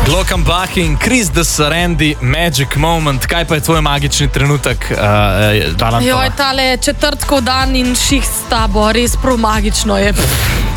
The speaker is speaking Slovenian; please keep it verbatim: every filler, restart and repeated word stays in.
Lokan Bach in Chris de Sarendi, Magic Moment. Kaj pa je tvoj magični trenutek, uh, Valentova? Joj, tale četrtkov dan in ših s tabo, res prav magično je.